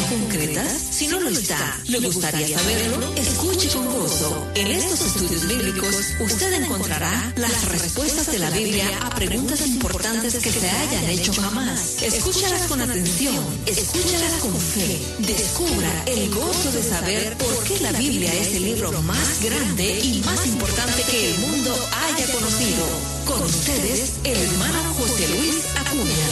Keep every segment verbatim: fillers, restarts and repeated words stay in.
concretas? Si no lo está, ¿le gustaría saberlo? Escuche con gozo. En estos estudios bíblicos, usted encontrará las respuestas de la Biblia a preguntas importantes que se hayan hecho jamás. Escúchalas con atención, escúchalas con fe. Descubra el gozo de saber por qué la Biblia es el libro más grande y más importante que el mundo haya conocido. Con ustedes, el hermano José Luis Acuña.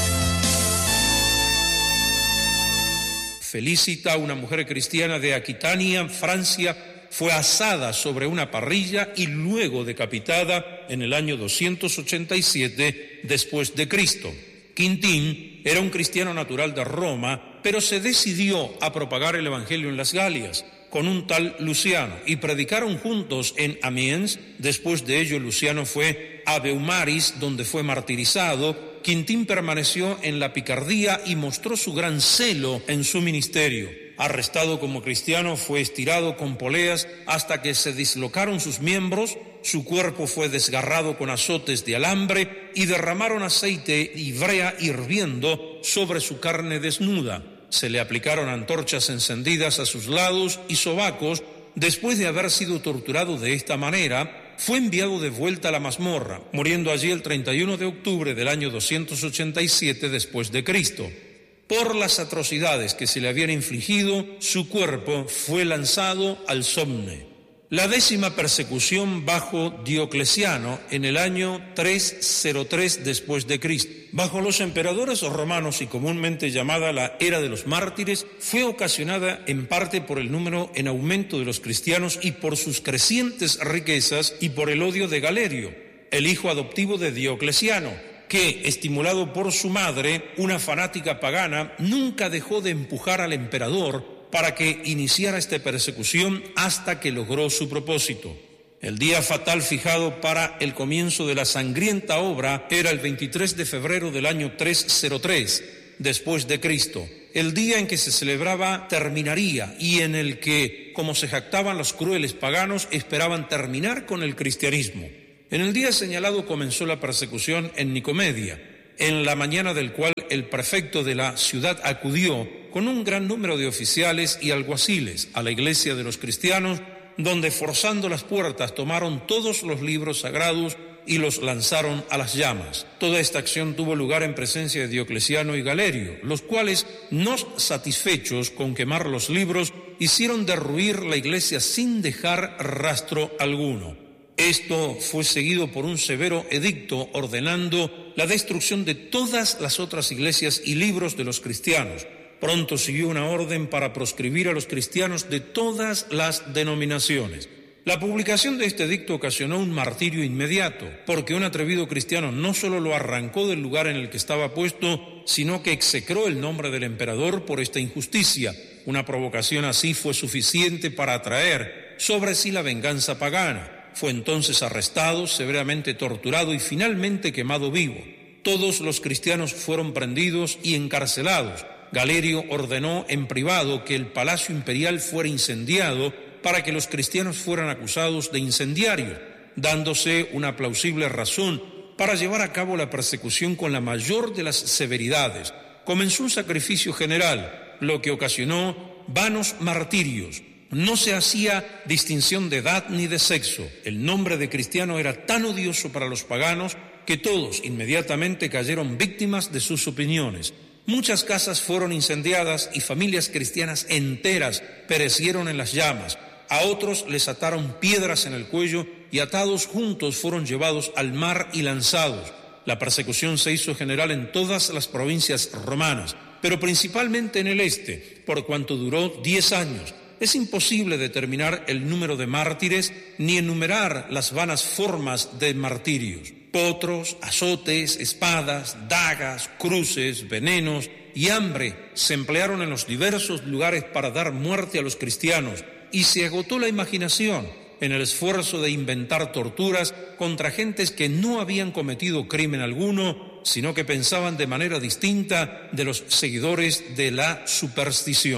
Felicita, una mujer cristiana de Aquitania, Francia, fue asada sobre una parrilla y luego decapitada en el año doscientos ochenta y siete después de Cristo. Quintín era un cristiano natural de Roma, pero se decidió a propagar el evangelio en las Galias con un tal Luciano y predicaron juntos en Amiens. Después de ello, Luciano fue a Beaumaris, donde fue martirizado. Quintín permaneció en la picardía y mostró su gran celo en su ministerio. Arrestado como cristiano, fue estirado con poleas hasta que se dislocaron sus miembros. Su cuerpo fue desgarrado con azotes de alambre y derramaron aceite y brea hirviendo sobre su carne desnuda. Se le aplicaron antorchas encendidas a sus lados y sobacos. Después de haber sido torturado de esta manera, fue enviado de vuelta a la mazmorra, muriendo allí el treinta y uno de octubre del año doscientos ochenta y siete después de Cristo. Por las atrocidades que se le habían infligido, su cuerpo fue lanzado al Somne. La décima persecución bajo Diocleciano en el año trescientos tres después de Cristo. Bajo los emperadores romanos y comúnmente llamada la Era de los Mártires, fue ocasionada en parte por el número en aumento de los cristianos y por sus crecientes riquezas y por el odio de Galerio, el hijo adoptivo de Diocleciano, que, estimulado por su madre, una fanática pagana, nunca dejó de empujar al emperador para que iniciara esta persecución hasta que logró su propósito. El día fatal fijado para el comienzo de la sangrienta obra era el veintitrés de febrero del año trescientos tres, después de Cristo. El día en que se celebraba terminaría y en el que, como se jactaban los crueles paganos, esperaban terminar con el cristianismo. En el día señalado comenzó la persecución en Nicomedia, en la mañana del cual el prefecto de la ciudad acudió con un gran número de oficiales y alguaciles a la iglesia de los cristianos, donde forzando las puertas tomaron todos los libros sagrados y los lanzaron a las llamas. Toda esta acción tuvo lugar en presencia de Diocleciano y Galerio, los cuales, no satisfechos con quemar los libros, hicieron derruir la iglesia sin dejar rastro alguno. Esto fue seguido por un severo edicto ordenando la destrucción de todas las otras iglesias y libros de los cristianos. Pronto siguió una orden para proscribir a los cristianos de todas las denominaciones. La publicación de este edicto ocasionó un martirio inmediato, porque un atrevido cristiano no solo lo arrancó del lugar en el que estaba puesto, sino que execró el nombre del emperador por esta injusticia. Una provocación así fue suficiente para atraer sobre sí la venganza pagana. Fue entonces arrestado, severamente torturado y finalmente quemado vivo. Todos los cristianos fueron prendidos y encarcelados. Galerio ordenó en privado que el palacio imperial fuera incendiado para que los cristianos fueran acusados de incendiarios, dándose una plausible razón para llevar a cabo la persecución con la mayor de las severidades. Comenzó un sacrificio general, lo que ocasionó vanos martirios. No se hacía distinción de edad ni de sexo. El nombre de cristiano era tan odioso para los paganos que todos inmediatamente cayeron víctimas de sus opiniones. Muchas casas fueron incendiadas y familias cristianas enteras perecieron en las llamas. A otros les ataron piedras en el cuello y atados juntos fueron llevados al mar y lanzados. La persecución se hizo general en todas las provincias romanas, pero principalmente en el este, por cuanto duró diez años. Es imposible determinar el número de mártires ni enumerar las vanas formas de martirios. Potros, azotes, espadas, dagas, cruces, venenos y hambre se emplearon en los diversos lugares para dar muerte a los cristianos, y se agotó la imaginación en el esfuerzo de inventar torturas contra gentes que no habían cometido crimen alguno, sino que pensaban de manera distinta de los seguidores de la superstición.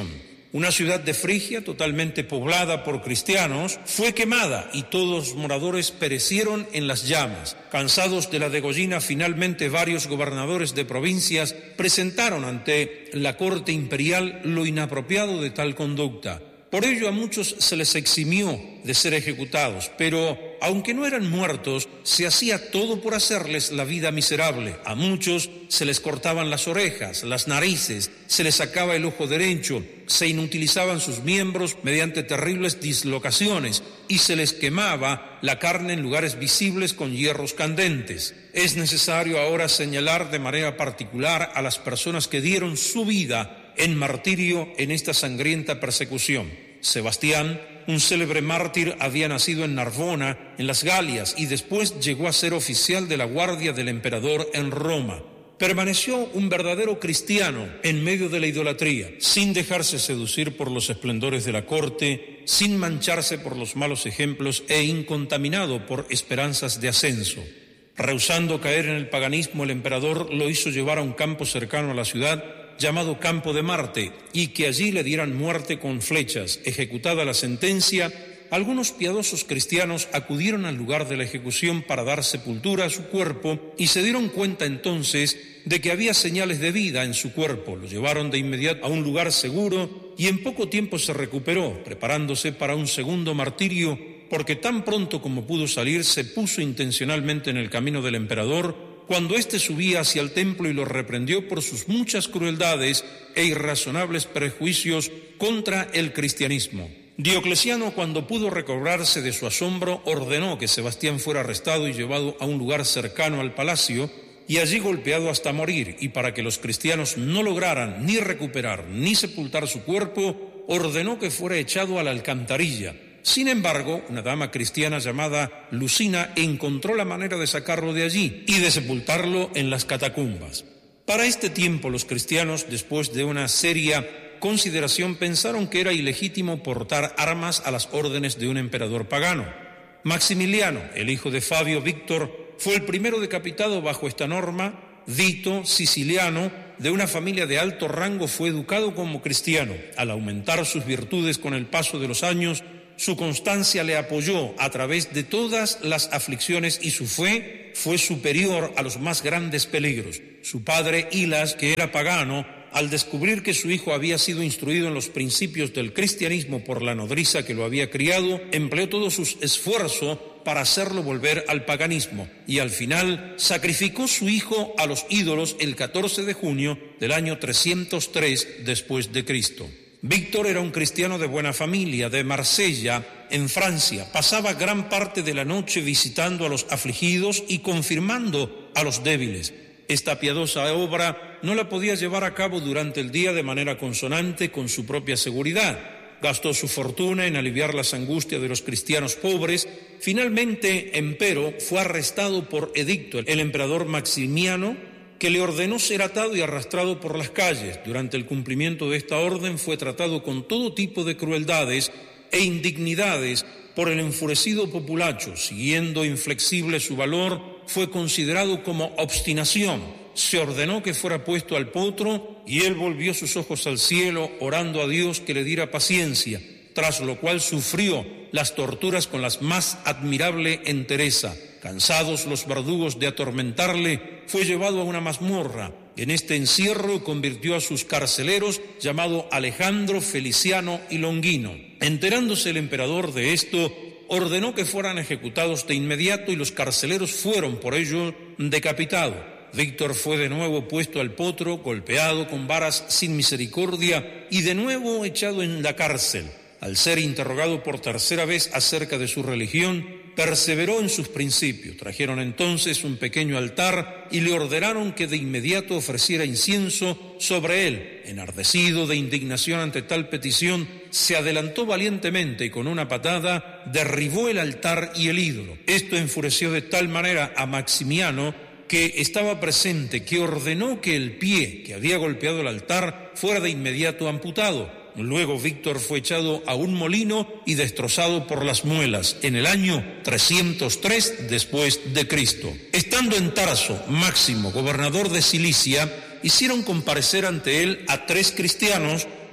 Una ciudad de Frigia, totalmente poblada por cristianos, fue quemada y todos los moradores perecieron en las llamas. Cansados de la degollina, finalmente varios gobernadores de provincias presentaron ante la corte imperial lo inapropiado de tal conducta. Por ello a muchos se les eximió de ser ejecutados, pero aunque no eran muertos, se hacía todo por hacerles la vida miserable. A muchos se les cortaban las orejas, las narices, se les sacaba el ojo derecho, se inutilizaban sus miembros mediante terribles dislocaciones y se les quemaba la carne en lugares visibles con hierros candentes. Es necesario ahora señalar de manera particular a las personas que dieron su vida en martirio en esta sangrienta persecución. Sebastián, un célebre mártir, había nacido en Narbona, en las Galias, y después llegó a ser oficial de la guardia del emperador en Roma. Permaneció un verdadero cristiano en medio de la idolatría, sin dejarse seducir por los esplendores de la corte, sin mancharse por los malos ejemplos e incontaminado por esperanzas de ascenso. Rehusando caer en el paganismo, el emperador lo hizo llevar a un campo cercano a la ciudad, llamado Campo de Marte, y que allí le dieran muerte con flechas. Ejecutada la sentencia, algunos piadosos cristianos acudieron al lugar de la ejecución para dar sepultura a su cuerpo y se dieron cuenta entonces de que había señales de vida en su cuerpo. Lo llevaron de inmediato a un lugar seguro y en poco tiempo se recuperó, preparándose para un segundo martirio, porque tan pronto como pudo salir se puso intencionalmente en el camino del emperador cuando éste subía hacia el templo y lo reprendió por sus muchas crueldades e irrazonables prejuicios contra el cristianismo. Diocleciano, cuando pudo recobrarse de su asombro, ordenó que Sebastián fuera arrestado y llevado a un lugar cercano al palacio y allí golpeado hasta morir, y para que los cristianos no lograran ni recuperar ni sepultar su cuerpo, ordenó que fuera echado a la alcantarilla. Sin embargo, una dama cristiana llamada Lucina encontró la manera de sacarlo de allí y de sepultarlo en las catacumbas. Para este tiempo, los cristianos, después de una seria consideración, pensaron que era ilegítimo portar armas a las órdenes de un emperador pagano. Maximiliano, el hijo de Fabio Víctor, fue el primero decapitado bajo esta norma. Vito, siciliano, de una familia de alto rango, fue educado como cristiano. Al aumentar sus virtudes con el paso de los años, su constancia le apoyó a través de todas las aflicciones y su fe fue superior a los más grandes peligros. Su padre, Hilas, que era pagano, al descubrir que su hijo había sido instruido en los principios del cristianismo por la nodriza que lo había criado, empleó todos sus esfuerzos para hacerlo volver al paganismo y al final sacrificó su hijo a los ídolos el catorce de junio del año trescientos tres después de Cristo. Víctor era un cristiano de buena familia, de Marsella, en Francia. Pasaba gran parte de la noche visitando a los afligidos y confirmando a los débiles. Esta piadosa obra no la podía llevar a cabo durante el día de manera consonante con su propia seguridad. Gastó su fortuna en aliviar las angustias de los cristianos pobres. Finalmente, empero, fue arrestado por edicto el emperador Maximiano, que le ordenó ser atado y arrastrado por las calles. Durante el cumplimiento de esta orden fue tratado con todo tipo de crueldades e indignidades por el enfurecido populacho. Siguiendo inflexible su valor, fue considerado como obstinación. Se ordenó que fuera puesto al potro y él volvió sus ojos al cielo, orando a Dios que le diera paciencia, tras lo cual sufrió las torturas con la más admirable entereza. Cansados los verdugos de atormentarle, fue llevado a una mazmorra. En este encierro convirtió a sus carceleros, llamado Alejandro, Feliciano y Longino. Enterándose el emperador de esto, ordenó que fueran ejecutados de inmediato y los carceleros fueron por ello decapitados. Víctor fue de nuevo puesto al potro, golpeado con varas sin misericordia y de nuevo echado en la cárcel. Al ser interrogado por tercera vez acerca de su religión, perseveró en sus principios. Trajeron entonces un pequeño altar y le ordenaron que de inmediato ofreciera incienso sobre él. Enardecido de indignación ante tal petición, se adelantó valientemente y con una patada derribó el altar y el ídolo. Esto enfureció de tal manera a Maximiano, que estaba presente, que ordenó que el pie que había golpeado el altar fuera de inmediato amputado. Luego Víctor fue echado a un molino y destrozado por las muelas en el año trescientos tres después de Cristo. Estando en Tarso, Máximo, gobernador de Cilicia, hicieron comparecer ante él a tres cristianos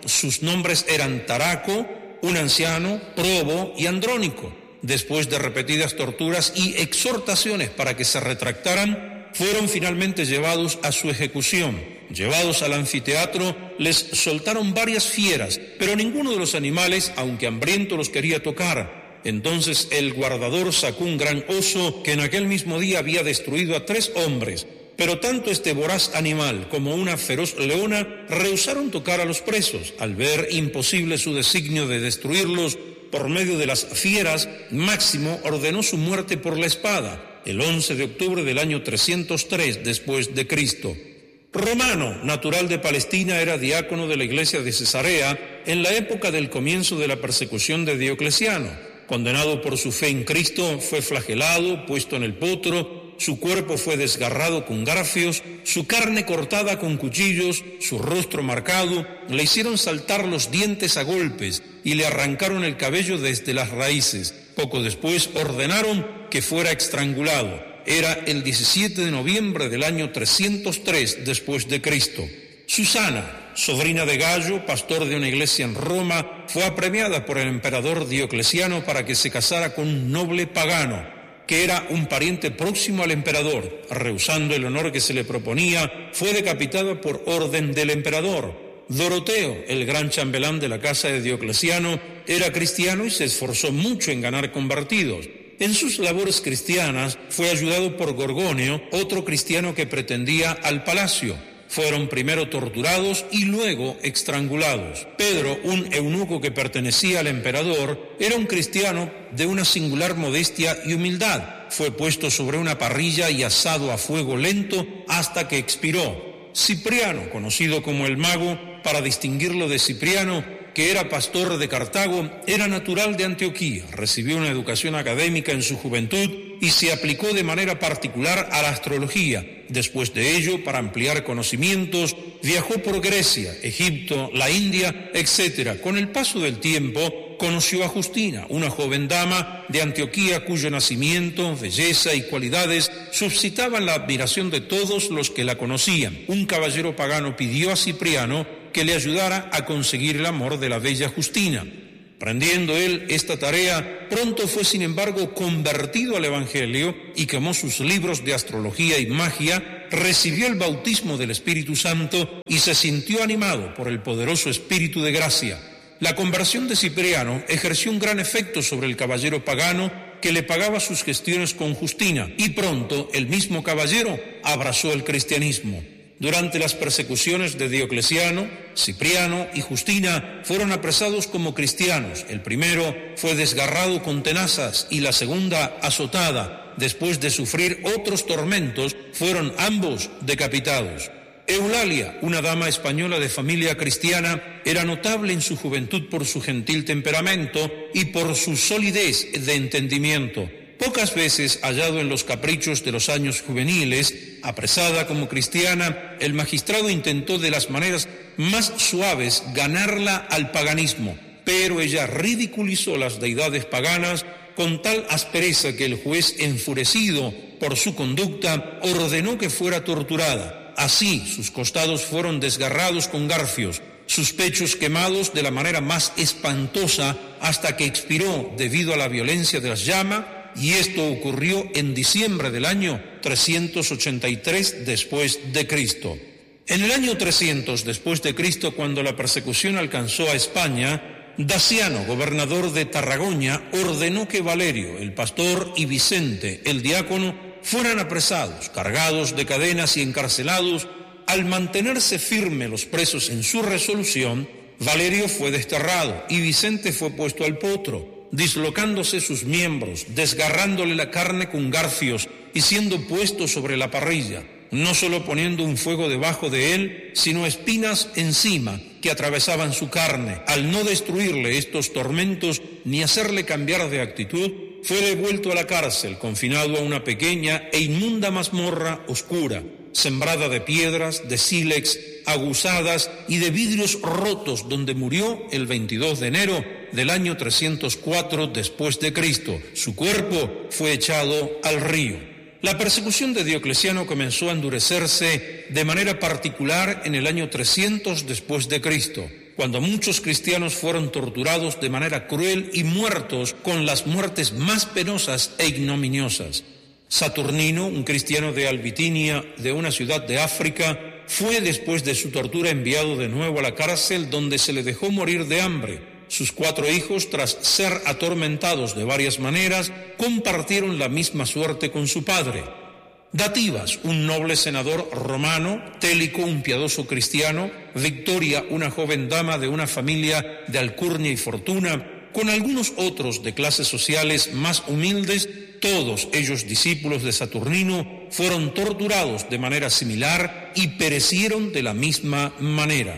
Sus nombres eran Taraco, un anciano, Probo y Andrónico. Después de repetidas torturas y exhortaciones para que se retractaran, fueron finalmente llevados a su ejecución. Llevados al anfiteatro, les soltaron varias fieras, pero ninguno de los animales, aunque hambriento, los quería tocar. Entonces el guardador sacó un gran oso que en aquel mismo día había destruido a tres hombres. Pero tanto este voraz animal como una feroz leona rehusaron tocar a los presos. Al ver imposible su designio de destruirlos por medio de las fieras, Máximo ordenó su muerte por la espada, el once de octubre del año trescientos tres después de Cristo. Romano, natural de Palestina, era diácono de la iglesia de Cesarea en la época del comienzo de la persecución de Diocleciano. Condenado por su fe en Cristo, fue flagelado, puesto en el potro, su cuerpo fue desgarrado con garfios, su carne cortada con cuchillos, su rostro marcado, le hicieron saltar los dientes a golpes y le arrancaron el cabello desde las raíces. Poco después ordenaron que fuera estrangulado. Era el diecisiete de noviembre del año trescientos tres después de Cristo. Susana, sobrina de Gallo, pastor de una iglesia en Roma, fue apremiada por el emperador Diocleciano para que se casara con un noble pagano, que era un pariente próximo al emperador. Rehusando el honor que se le proponía, fue decapitada por orden del emperador. Doroteo, el gran chambelán de la casa de Diocleciano, era cristiano y se esforzó mucho en ganar convertidos. En sus labores cristianas fue ayudado por Gorgonio, otro cristiano que pretendía al palacio. Fueron primero torturados y luego estrangulados. Pedro, un eunuco que pertenecía al emperador, era un cristiano de una singular modestia y humildad. Fue puesto sobre una parrilla y asado a fuego lento hasta que expiró. Cipriano, conocido como el Mago, para distinguirlo de Cipriano, que era pastor de Cartago, era natural de Antioquía, recibió una educación académica en su juventud y se aplicó de manera particular a la astrología. Después de ello, para ampliar conocimientos, viajó por Grecia, Egipto, la India, etcétera. Con el paso del tiempo, conoció a Justina, una joven dama de Antioquía cuyo nacimiento, belleza y cualidades suscitaban la admiración de todos los que la conocían. Un caballero pagano pidió a Cipriano que le ayudara a conseguir el amor de la bella Justina. Aprendiendo él esta tarea, pronto fue sin embargo convertido al Evangelio y quemó sus libros de astrología y magia, recibió el bautismo del Espíritu Santo y se sintió animado por el poderoso Espíritu de gracia. La conversión de Cipriano ejerció un gran efecto sobre el caballero pagano que le pagaba sus gestiones con Justina, y pronto el mismo caballero abrazó el cristianismo. Durante las persecuciones de Diocleciano, Cipriano y Justina fueron apresados como cristianos. El primero fue desgarrado con tenazas y la segunda azotada. Después de sufrir otros tormentos, fueron ambos decapitados. Eulalia, una dama española de familia cristiana, era notable en su juventud por su gentil temperamento y por su solidez de entendimiento. Pocas veces hallado en los caprichos de los años juveniles, apresada como cristiana, el magistrado intentó de las maneras más suaves ganarla al paganismo, pero ella ridiculizó las deidades paganas con tal aspereza que el juez, enfurecido por su conducta, ordenó que fuera torturada. Así, sus costados fueron desgarrados con garfios, sus pechos quemados de la manera más espantosa hasta que expiró debido a la violencia de las llamas. Y esto ocurrió en diciembre del año trescientos ochenta y tres después de Cristo. En el año trescientos después de Cristo, cuando la persecución alcanzó a España, Daciano, gobernador de Tarragona, ordenó que Valerio, el pastor, y Vicente, el diácono, fueran apresados, cargados de cadenas y encarcelados. Al mantenerse firmes los presos en su resolución, Valerio fue desterrado y Vicente fue puesto al potro, dislocándose sus miembros, desgarrándole la carne con garfios y siendo puesto sobre la parrilla, no solo poniendo un fuego debajo de él, sino espinas encima que atravesaban su carne. Al no destruirle estos tormentos ni hacerle cambiar de actitud, fue devuelto a la cárcel, confinado a una pequeña e inmunda mazmorra oscura, sembrada de piedras, de sílex, aguzadas y de vidrios rotos, donde murió el veintidós de enero del año trescientos cuatro después de Cristo. Su cuerpo fue echado al río. La persecución de Diocleciano comenzó a endurecerse de manera particular en el año trescientos después de Cristo. cuando muchos cristianos fueron torturados de manera cruel y muertos con las muertes más penosas e ignominiosas. Saturnino, un cristiano de Albitinia, de una ciudad de África, fue después de su tortura enviado de nuevo a la cárcel, donde se le dejó morir de hambre. Sus cuatro hijos, tras ser atormentados de varias maneras, compartieron la misma suerte con su padre. Dativas, un noble senador romano, Télico, un piadoso cristiano, Victoria, una joven dama de una familia de alcurnia y fortuna, con algunos otros de clases sociales más humildes, todos ellos discípulos de Saturnino, fueron torturados de manera similar y perecieron de la misma manera.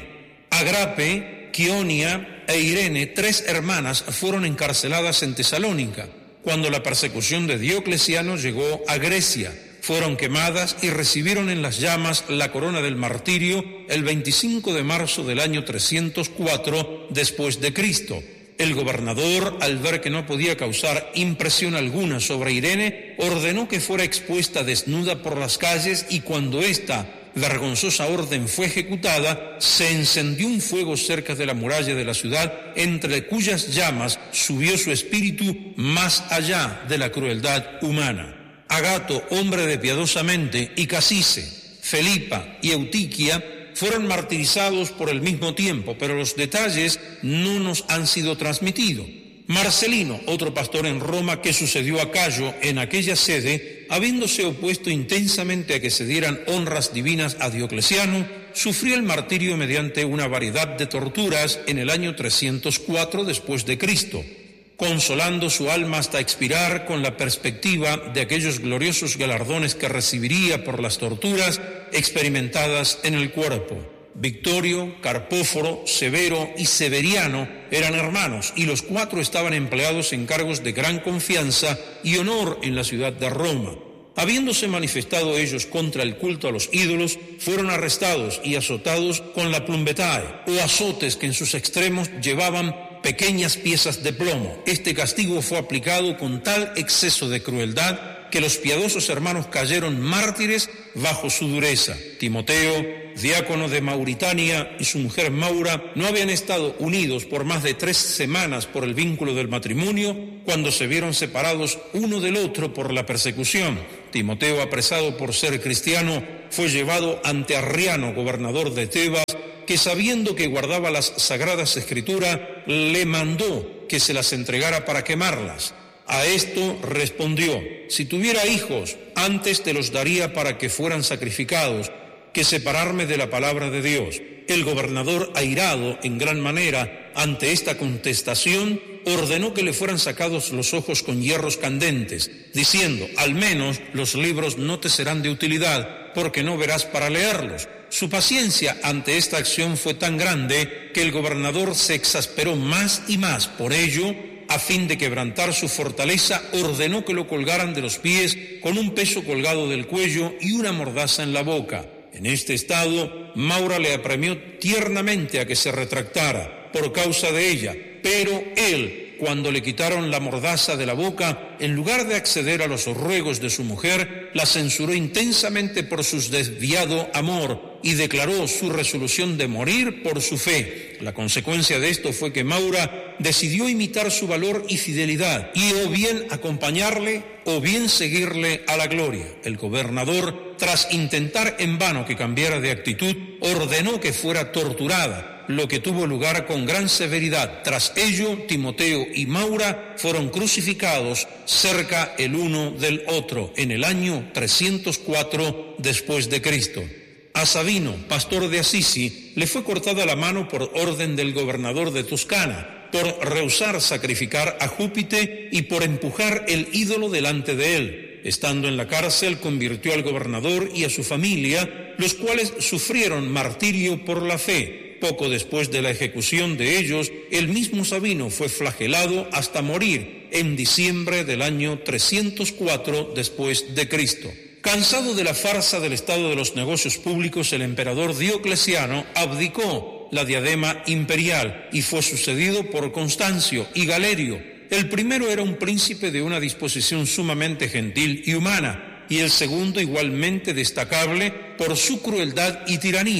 Agrape, Quionia e Irene, tres hermanas, fueron encarceladas en Tesalónica, cuando la persecución de Diocleciano llegó a Grecia. Fueron quemadas y recibieron en las llamas la corona del martirio el veinticinco de marzo del año trescientos cuatro después de Cristo. El gobernador, al ver que no podía causar impresión alguna sobre Irene, ordenó que fuera expuesta desnuda por las calles, y cuando esta vergonzosa orden fue ejecutada, se encendió un fuego cerca de la muralla de la ciudad, entre cuyas llamas subió su espíritu más allá de la crueldad humana. Agato, hombre de piadosa mente, y Casice, Felipa y Eutiquia fueron martirizados por el mismo tiempo, pero los detalles no nos han sido transmitidos. Marcelino, otro pastor en Roma que sucedió a Cayo en aquella sede, habiéndose opuesto intensamente a que se dieran honras divinas a Diocleciano, sufrió el martirio mediante una variedad de torturas en el año trescientos cuatro después de Cristo, consolando su alma hasta expirar con la perspectiva de aquellos gloriosos galardones que recibiría por las torturas experimentadas en el cuerpo. Victorio, Carpóforo, Severo y Severiano eran hermanos, y los cuatro estaban empleados en cargos de gran confianza y honor en la ciudad de Roma. Habiéndose manifestado ellos contra el culto a los ídolos, fueron arrestados y azotados con la plumbetae, o azotes que en sus extremos llevaban pequeñas piezas de plomo. Este castigo fue aplicado con tal exceso de crueldad que los piadosos hermanos cayeron mártires bajo su dureza. Timoteo, diácono de Mauritania, y su mujer Maura no habían estado unidos por más de tres semanas por el vínculo del matrimonio, cuando se vieron separados uno del otro por la persecución. Timoteo, apresado por ser cristiano, fue llevado ante Arriano, gobernador de Tebas, que sabiendo que guardaba las sagradas escrituras, le mandó que se las entregara para quemarlas. A esto respondió: si tuviera hijos, antes te los daría para que fueran sacrificados, que separarme de la palabra de Dios. El gobernador, airado en gran manera ante esta contestación, ordenó que le fueran sacados los ojos con hierros candentes, diciendo: al menos los libros no te serán de utilidad, porque no verás para leerlos. Su paciencia ante esta acción fue tan grande que el gobernador se exasperó más y más. Por ello, a fin de quebrantar su fortaleza, ordenó que lo colgaran de los pies con un peso colgado del cuello y una mordaza en la boca. En este estado, Maura le apremió tiernamente a que se retractara por causa de ella, pero él, cuando le quitaron la mordaza de la boca, en lugar de acceder a los ruegos de su mujer, la censuró intensamente por su desviado amor y declaró su resolución de morir por su fe. La consecuencia de esto fue que Maura decidió imitar su valor y fidelidad, y o bien acompañarle o bien seguirle a la gloria. El gobernador, tras intentar en vano que cambiara de actitud, ordenó que fuera torturada, lo que tuvo lugar con gran severidad. Tras ello, Timoteo y Maura fueron crucificados cerca el uno del otro en el año trescientos cuatro después de Cristo. A Sabino, pastor de Asisi, le fue cortada la mano por orden del gobernador de Toscana, por rehusar sacrificar a Júpiter y por empujar el ídolo delante de él. Estando en la cárcel, convirtió al gobernador y a su familia, los cuales sufrieron martirio por la fe. Poco después de la ejecución de ellos, el mismo Sabino fue flagelado hasta morir en diciembre del año trescientos cuatro después de Cristo. Cansado de la farsa del estado de los negocios públicos, el emperador Diocleciano abdicó la diadema imperial y fue sucedido por Constancio y Galerio. El primero era un príncipe de una disposición sumamente gentil y humana, y el segundo igualmente destacable por su crueldad y tiranía.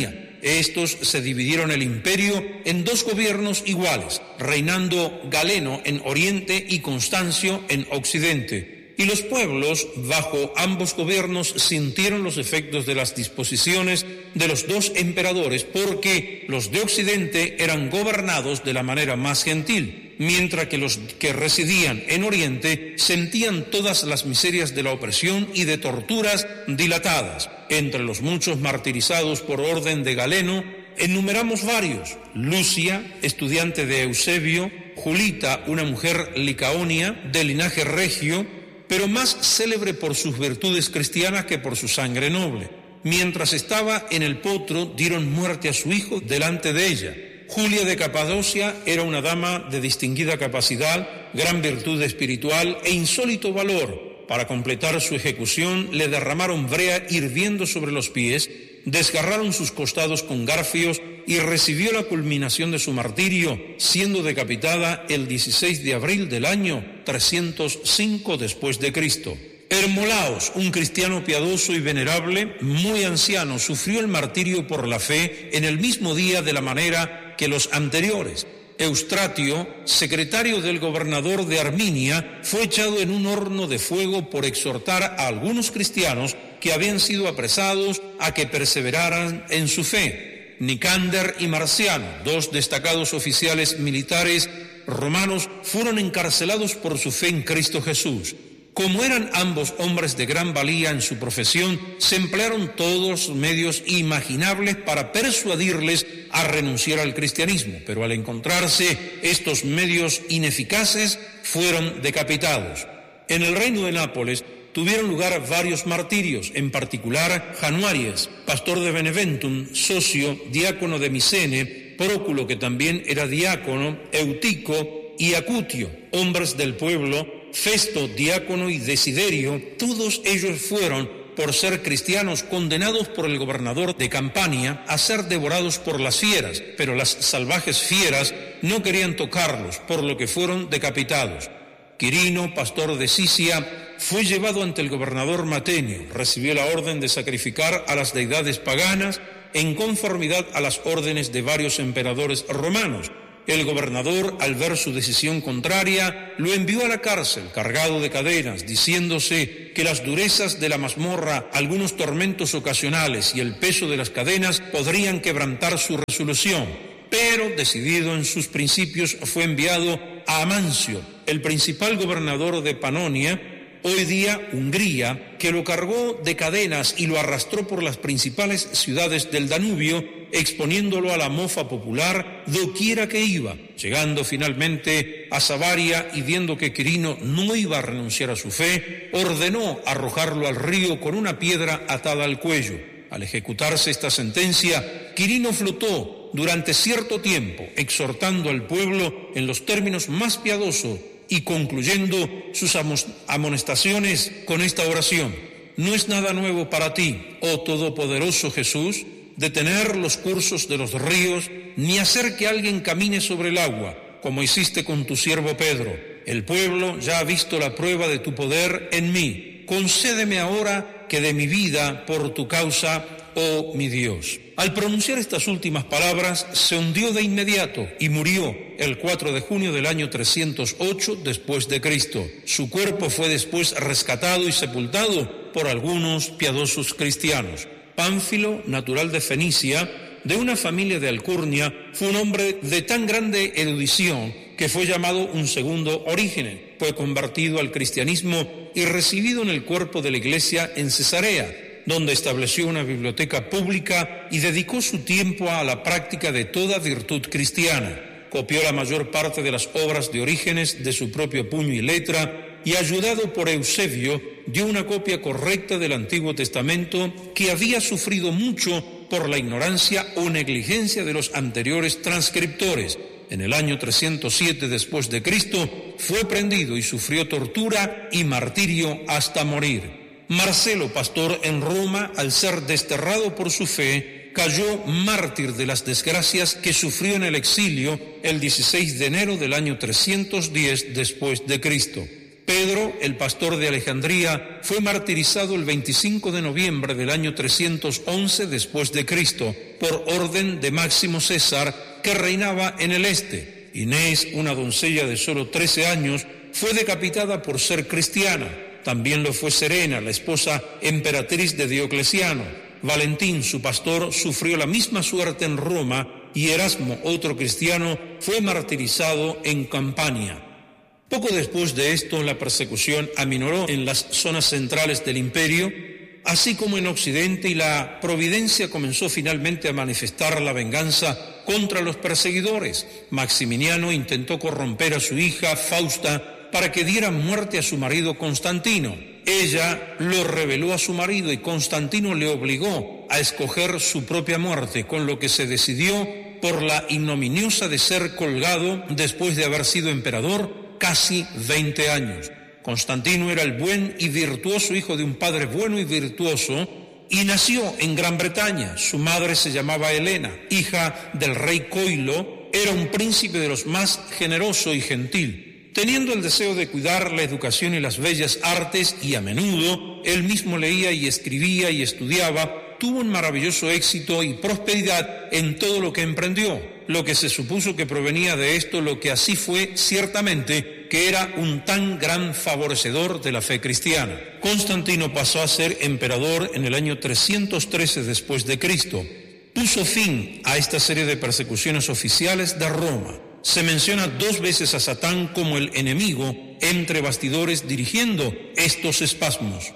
Estos se dividieron el imperio en dos gobiernos iguales, reinando Galeno en Oriente y Constancio en Occidente. Y los pueblos, bajo ambos gobiernos, sintieron los efectos de las disposiciones de los dos emperadores, porque los de Occidente eran gobernados de la manera más gentil, mientras que los que residían en Oriente sentían todas las miserias de la opresión y de torturas dilatadas. Entre los muchos martirizados por orden de Galeno, enumeramos varios: Lucia, estudiante de Eusebio; Julita, una mujer licaonia de linaje regio, pero más célebre por sus virtudes cristianas que por su sangre noble. Mientras estaba en el potro, dieron muerte a su hijo delante de ella. Julia de Capadocia era una dama de distinguida capacidad, gran virtud espiritual e insólito valor. Para completar su ejecución, le derramaron brea hirviendo sobre los pies, desgarraron sus costados con garfios y recibió la culminación de su martirio, siendo decapitada el dieciséis de abril del año trescientos cinco después de Cristo. Hermolaos, un cristiano piadoso y venerable, muy anciano, sufrió el martirio por la fe en el mismo día de la manera que los anteriores. Eustratio, secretario del gobernador de Arminia, fue echado en un horno de fuego por exhortar a algunos cristianos que habían sido apresados a que perseveraran en su fe. Nicander y Marciano, dos destacados oficiales militares romanos, fueron encarcelados por su fe en Cristo Jesús. Como eran ambos hombres de gran valía en su profesión, se emplearon todos los medios imaginables para persuadirles a renunciar al cristianismo, pero al encontrarse estos medios ineficaces, fueron decapitados. En el reino de Nápoles tuvieron lugar varios martirios, en particular Januaries, pastor de Beneventum, socio, diácono de Micene, Próculo, que también era diácono, Eutico y Acutio, hombres del pueblo, Festo, diácono, y Desiderio. Todos ellos fueron, por ser cristianos, condenados por el gobernador de Campania a ser devorados por las fieras, pero las salvajes fieras no querían tocarlos, por lo que fueron decapitados. Quirino, pastor de Sisia, fue llevado ante el gobernador Matenio, recibió la orden de sacrificar a las deidades paganas en conformidad a las órdenes de varios emperadores romanos. El gobernador, al ver su decisión contraria, lo envió a la cárcel, cargado de cadenas, diciéndose que las durezas de la mazmorra, algunos tormentos ocasionales y el peso de las cadenas podrían quebrantar su resolución. Pero, decidido en sus principios, fue enviado a Amancio, el principal gobernador de Panonia, hoy día Hungría, que lo cargó de cadenas y lo arrastró por las principales ciudades del Danubio, exponiéndolo a la mofa popular doquiera que iba, llegando finalmente a Savaria, y viendo que Quirino no iba a renunciar a su fe, ordenó arrojarlo al río con una piedra atada al cuello. Al ejecutarse esta sentencia, Quirino flotó durante cierto tiempo, exhortando al pueblo en los términos más piadosos y concluyendo sus amonestaciones con esta oración: no es nada nuevo para ti, oh todopoderoso Jesús, detener los cursos de los ríos, ni hacer que alguien camine sobre el agua, como hiciste con tu siervo Pedro. El pueblo ya ha visto la prueba de tu poder en mí. Concédeme ahora que dé mi vida por tu causa, oh mi Dios. Al pronunciar estas últimas palabras, se hundió de inmediato y murió el cuatro de junio del año trescientos ocho después de Cristo. Su cuerpo fue después rescatado y sepultado por algunos piadosos cristianos. Pánfilo, natural de Fenicia, de una familia de Alcurnia, fue un hombre de tan grande erudición que fue llamado un segundo Orígenes. Fue convertido al cristianismo y recibido en el cuerpo de la iglesia en Cesarea, donde estableció una biblioteca pública y dedicó su tiempo a la práctica de toda virtud cristiana. Copió la mayor parte de las obras de Orígenes de su propio puño y letra, y ayudado por Eusebio, dio una copia correcta del Antiguo Testamento, que había sufrido mucho por la ignorancia o negligencia de los anteriores transcriptores. En el año trescientos siete después de Cristo fue prendido y sufrió tortura y martirio hasta morir. Marcelo, pastor en Roma, al ser desterrado por su fe, cayó mártir de las desgracias que sufrió en el exilio el dieciséis de enero del año trescientos diez después de Cristo. Pedro, el pastor de Alejandría, fue martirizado el veinticinco de noviembre del año trescientos once después de Cristo, por orden de Máximo César, que reinaba en el este. Inés, una doncella de solo trece años, fue decapitada por ser cristiana. También lo fue Serena, la esposa emperatriz de Diocleciano. Valentín, su pastor, sufrió la misma suerte en Roma y Erasmo, otro cristiano, fue martirizado en Campania. Poco después de esto, la persecución aminoró en las zonas centrales del imperio, así como en Occidente, y la providencia comenzó finalmente a manifestar la venganza contra los perseguidores. Maximiniano intentó corromper a su hija, Fausta, para que diera muerte a su marido Constantino. Ella lo reveló a su marido y Constantino le obligó a escoger su propia muerte, con lo que se decidió por la ignominiosa de ser colgado después de haber sido emperador casi veinte años. Constantino era el buen y virtuoso hijo de un padre bueno y virtuoso y nació en Gran Bretaña. Su madre se llamaba Helena, hija del rey Coilo. Era un príncipe de los más generoso y gentil, teniendo el deseo de cuidar la educación y las bellas artes, y a menudo él mismo leía y escribía y estudiaba. Tuvo un maravilloso éxito y prosperidad en todo lo que emprendió, lo que se supuso que provenía de esto, lo que así fue ciertamente, que era un tan gran favorecedor de la fe cristiana. Constantino pasó a ser emperador en el año trescientos trece después de Cristo. Puso fin a esta serie de persecuciones oficiales de Roma. Se menciona dos veces a Satán como el enemigo entre bastidores dirigiendo estos espasmos.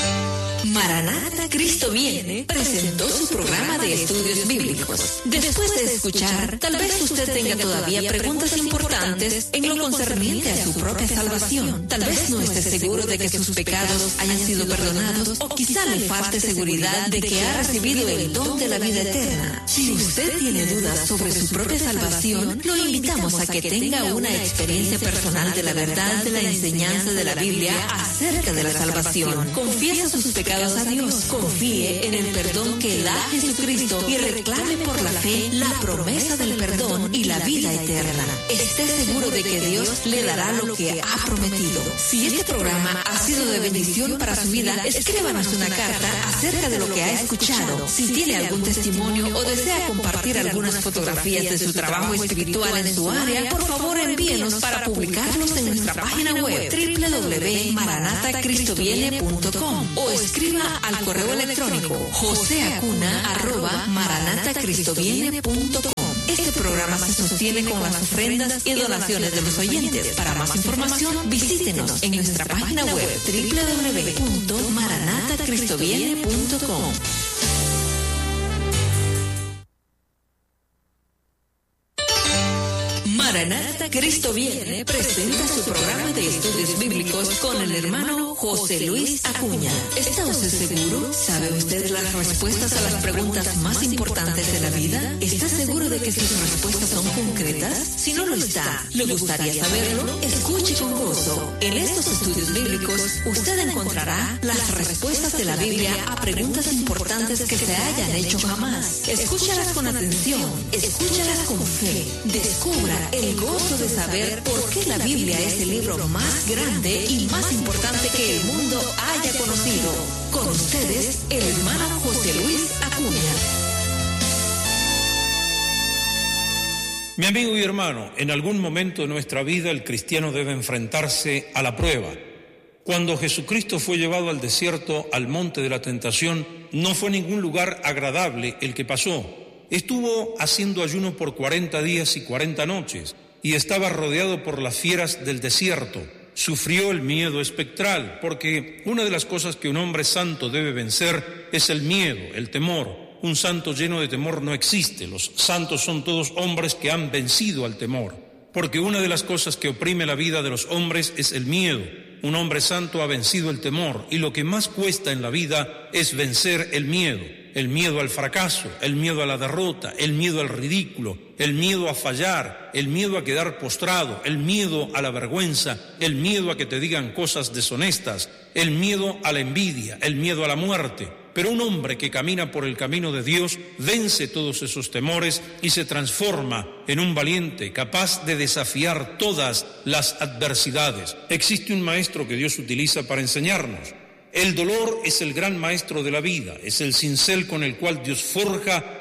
Maranata, Cristo viene presentó su programa de estudios bíblicos. Después de escuchar, tal vez usted tenga todavía preguntas importantes en lo concerniente a su propia salvación. Tal vez no esté seguro de que sus pecados hayan sido perdonados, o quizá le falte seguridad de que ha recibido el don de la vida eterna. Si usted tiene dudas sobre su propia salvación, lo invitamos a que tenga una experiencia personal de la verdad de la enseñanza de la Biblia acerca de la salvación. Confiesa sus pecados a Dios, confíe en el perdón que da Jesucristo y reclame por la fe la promesa del perdón y la vida eterna. Esté seguro de que Dios le dará lo que ha prometido. Si este programa ha sido de bendición para su vida, escríbanos una carta acerca de lo que ha escuchado. Si tiene algún testimonio o desea compartir algunas fotografías de su trabajo espiritual en su área, por favor envíenos para publicarlos en nuestra página web doble u doble u doble u punto maranata cristo viene punto com o escriba al correo electrónico joseacuna arroba maranata cristo viene punto com. Este programa se sostiene con las ofrendas y donaciones de los oyentes. Para más información, visítenos en nuestra página web doble u doble u doble u punto maranata cristo viene punto com. Maranata, Cristo viene presenta su programa de estudios bíblicos con el hermano José Luis Acuña. ¿Está usted seguro? ¿Sabe usted las respuestas a las preguntas más importantes de la vida? ¿Está seguro de que sus respuestas son concretas? Si no lo está, ¿le gustaría saberlo? Escuche con gozo. En estos estudios bíblicos, usted encontrará las respuestas de la Biblia a preguntas importantes que se hayan hecho jamás. Escúchalas con atención, escúchalas con fe, descubra el gozo de saber por qué la Biblia es el libro más grande y más importante que el mundo haya conocido. Con ustedes, el hermano José Luis Acuña. Mi amigo y hermano, en algún momento de nuestra vida el cristiano debe enfrentarse a la prueba. Cuando Jesucristo fue llevado al desierto, al monte de la tentación, no fue ningún lugar agradable el que pasó. Estuvo haciendo ayuno por cuarenta días y cuarenta noches y estaba rodeado por las fieras del desierto. Sufrió el miedo espectral, porque una de las cosas que un hombre santo debe vencer es el miedo, el temor. Un santo lleno de temor no existe. Los santos son todos hombres que han vencido al temor, porque una de las cosas que oprime la vida de los hombres es el miedo. Un hombre santo ha vencido el temor, y lo que más cuesta en la vida es vencer el miedo. El miedo al fracaso, el miedo a la derrota, el miedo al ridículo, el miedo a fallar, el miedo a quedar postrado, el miedo a la vergüenza, el miedo a que te digan cosas deshonestas, el miedo a la envidia, el miedo a la muerte. Pero un hombre que camina por el camino de Dios vence todos esos temores y se transforma en un valiente capaz de desafiar todas las adversidades. Existe un maestro que Dios utiliza para enseñarnos. El dolor es el gran maestro de la vida, es el cincel con el cual Dios forja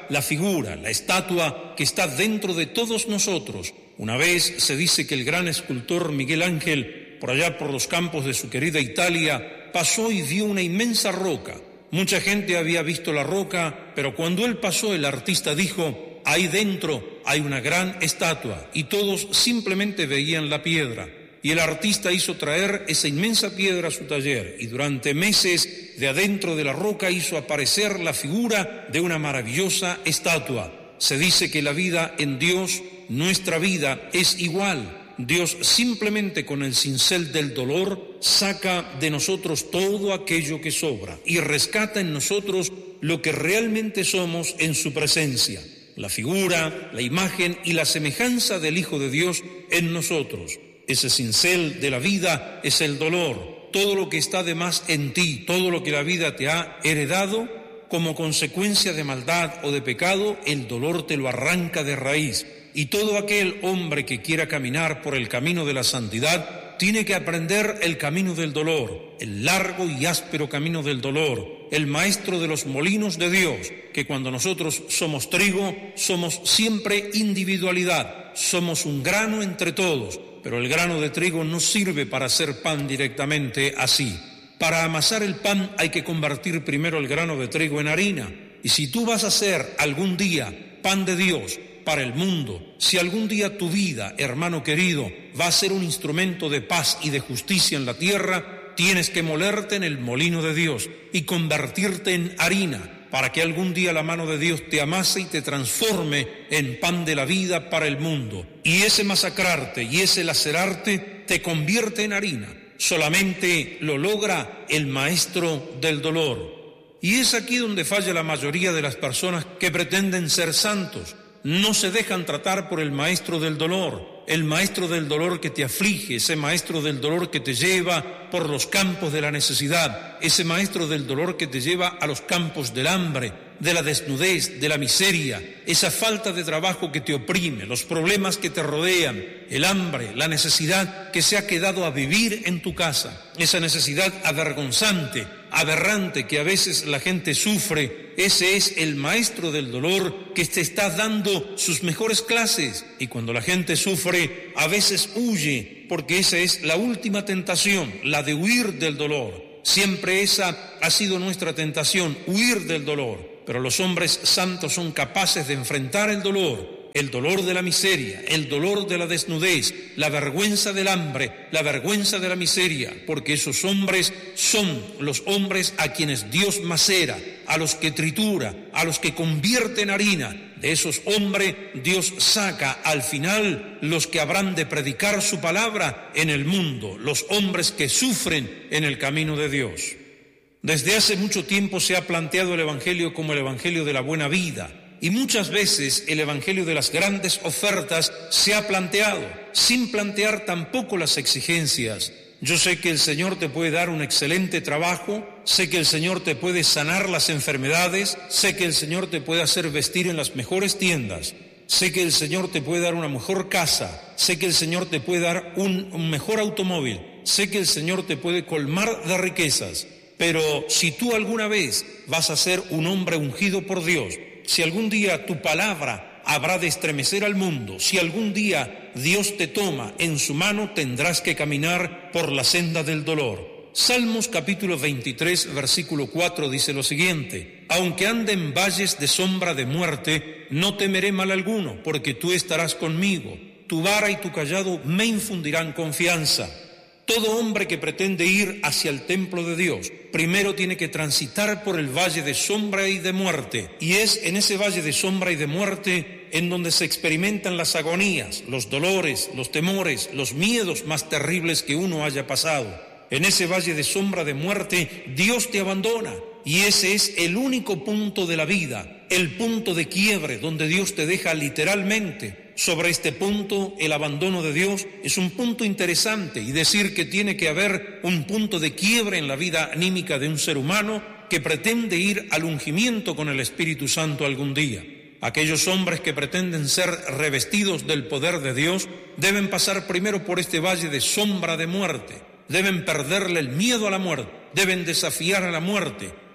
la figura, la estatua que está dentro de todos nosotros. Una vez se dice que el gran escultor Miguel Ángel, por allá por los campos de su querida Italia, pasó y vio una inmensa roca. Mucha gente había visto la roca, pero cuando él pasó, el artista dijo: ahí dentro hay una gran estatua, y todos simplemente veían la piedra. Y el artista hizo traer esa inmensa piedra a su taller, y durante meses de adentro de la roca hizo aparecer la figura de una maravillosa estatua. Se dice que la vida en Dios, nuestra vida, es igual. Dios simplemente con el cincel del dolor saca de nosotros todo aquello que sobra y rescata en nosotros lo que realmente somos en su presencia. La figura, la imagen y la semejanza del Hijo de Dios en nosotros. Ese cincel de la vida es el dolor. Todo lo que está de más en ti, todo lo que la vida te ha heredado, como consecuencia de maldad o de pecado, el dolor te lo arranca de raíz. Y todo aquel hombre que quiera caminar por el camino de la santidad tiene que aprender el camino del dolor, el largo y áspero camino del dolor, el maestro de los molinos de Dios, que cuando nosotros somos trigo, somos siempre individualidad, somos un grano entre todos, pero el grano de trigo no sirve para hacer pan directamente así. Para amasar el pan hay que convertir primero el grano de trigo en harina, y si tú vas a hacer algún día pan de Dios para el mundo, si algún día tu vida, hermano querido, va a ser un instrumento de paz y de justicia en la tierra, tienes que molerte en el molino de Dios y convertirte en harina, para que algún día la mano de Dios te amase y te transforme en pan de la vida para el mundo. Y ese masacrarte y ese lacerarte te convierte en harina. Solamente lo logra el maestro del dolor. Y es aquí donde falla la mayoría de las personas que pretenden ser santos. No se dejan tratar por el maestro del dolor, el maestro del dolor que te aflige, ese maestro del dolor que te lleva por los campos de la necesidad, ese maestro del dolor que te lleva a los campos del hambre, de la desnudez, de la miseria, esa falta de trabajo que te oprime, los problemas que te rodean, el hambre, la necesidad que se ha quedado a vivir en tu casa, esa necesidad avergonzante, aberrante que a veces la gente sufre. Ese es el maestro del dolor que te está dando sus mejores clases, y cuando la gente sufre a veces huye, porque esa es la última tentación, la de huir del dolor. Siempre esa ha sido nuestra tentación, huir del dolor. Pero los hombres santos son capaces de enfrentar el dolor, el dolor de la miseria, el dolor de la desnudez, la vergüenza del hambre, la vergüenza de la miseria, porque esos hombres son los hombres a quienes Dios macera, a los que tritura, a los que convierte en harina. De esos hombres Dios saca al final los que habrán de predicar su palabra en el mundo, los hombres que sufren en el camino de Dios. Desde hace mucho tiempo se ha planteado el Evangelio como el Evangelio de la buena vida, y muchas veces el Evangelio de las grandes ofertas se ha planteado, sin plantear tampoco las exigencias. Yo sé que el Señor te puede dar un excelente trabajo, sé que el Señor te puede sanar las enfermedades, sé que el Señor te puede hacer vestir en las mejores tiendas, sé que el Señor te puede dar una mejor casa, sé que el Señor te puede dar un, un mejor automóvil, sé que el Señor te puede colmar de riquezas. Pero si tú alguna vez vas a ser un hombre ungido por Dios, si algún día tu palabra habrá de estremecer al mundo, si algún día Dios te toma en su mano, tendrás que caminar por la senda del dolor. Salmos capítulo veintitrés, versículo cuatro dice lo siguiente: aunque ande en valles de sombra de muerte, no temeré mal alguno, porque tú estarás conmigo. Tu vara y tu cayado me infundirán confianza. Todo hombre que pretende ir hacia el templo de Dios, primero tiene que transitar por el valle de sombra y de muerte. Y es en ese valle de sombra y de muerte en donde se experimentan las agonías, los dolores, los temores, los miedos más terribles que uno haya pasado. En ese valle de sombra de muerte, Dios te abandona. Y ese es el único punto de la vida, el punto de quiebre donde Dios te deja literalmente. Sobre este punto, el abandono de Dios es un punto interesante, y decir que tiene que haber un punto de quiebre en la vida anímica de un ser humano que pretende ir al ungimiento con el Espíritu Santo algún día. Aquellos hombres que pretenden ser revestidos del poder de Dios deben pasar primero por este valle de sombra de muerte, deben perderle el miedo a la muerte, deben desafiar a la muerte,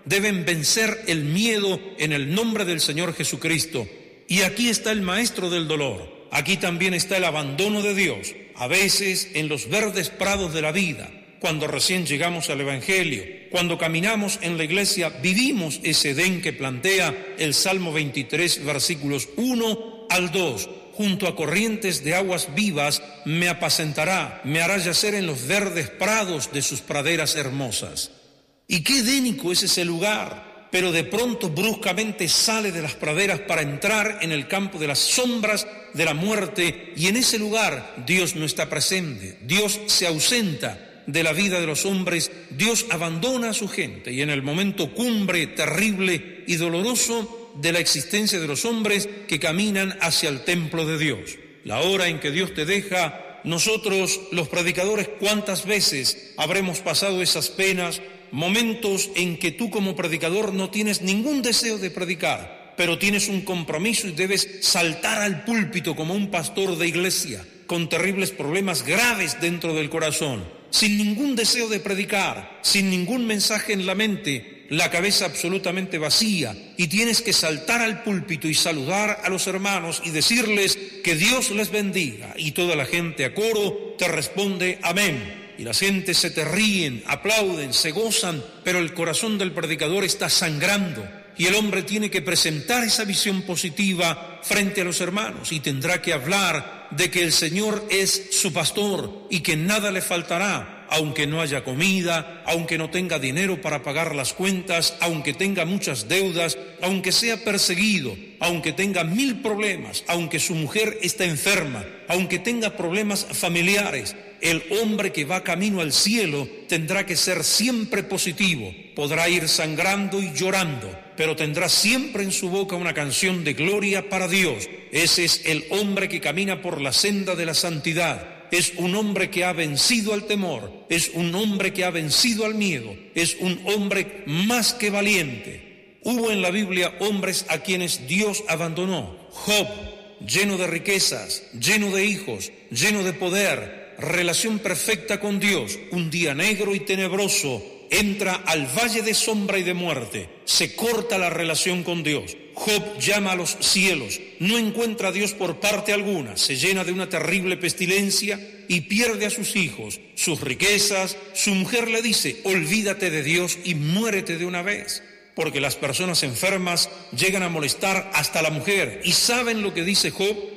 deben vencer el miedo en el nombre del Señor Jesucristo. Y aquí está el maestro del dolor. Aquí también está el abandono de Dios. A veces en los verdes prados de la vida, cuando recién llegamos al Evangelio, cuando caminamos en la iglesia, vivimos ese Edén que plantea el Salmo veintitrés, versículos uno al dos. Junto a corrientes de aguas vivas me apacentará, me hará yacer en los verdes prados de sus praderas hermosas. Y qué edénico es ese lugar, pero de pronto bruscamente sale de las praderas para entrar en el campo de las sombras de la muerte, y en ese lugar Dios no está presente, Dios se ausenta de la vida de los hombres, Dios abandona a su gente, y en el momento cumbre, terrible y doloroso de la existencia de los hombres que caminan hacia el templo de Dios, la hora en que Dios te deja, nosotros los predicadores, ¿cuántas veces habremos pasado esas penas? Momentos en que tú como predicador no tienes ningún deseo de predicar, pero tienes un compromiso y debes saltar al púlpito como un pastor de iglesia, con terribles problemas graves dentro del corazón, sin ningún deseo de predicar, sin ningún mensaje en la mente, la cabeza absolutamente vacía, y tienes que saltar al púlpito y saludar a los hermanos y decirles que Dios les bendiga, y toda la gente a coro te responde amén. Y la gente se te ríen, aplauden, se gozan, pero el corazón del predicador está sangrando. Y el hombre tiene que presentar esa visión positiva frente a los hermanos y tendrá que hablar de que el Señor es su pastor y que nada le faltará, aunque no haya comida, aunque no tenga dinero para pagar las cuentas, aunque tenga muchas deudas, aunque sea perseguido, aunque tenga mil problemas, aunque su mujer está enferma, aunque tenga problemas familiares. El hombre que va camino al cielo tendrá que ser siempre positivo. Podrá ir sangrando y llorando, pero tendrá siempre en su boca una canción de gloria para Dios. Ese es el hombre que camina por la senda de la santidad. Es un hombre que ha vencido al temor, es un hombre que ha vencido al miedo, es un hombre más que valiente. Hubo en la Biblia hombres a quienes Dios abandonó. Job, lleno de riquezas, lleno de hijos, lleno de poder, relación perfecta con Dios, un día negro y tenebroso, entra al valle de sombra y de muerte, se corta la relación con Dios. Job llama a los cielos, no encuentra a Dios por parte alguna, se llena de una terrible pestilencia y pierde a sus hijos, sus riquezas. Su mujer le dice, olvídate de Dios y muérete de una vez, porque las personas enfermas llegan a molestar hasta la mujer. ¿Y saben lo que dice Job?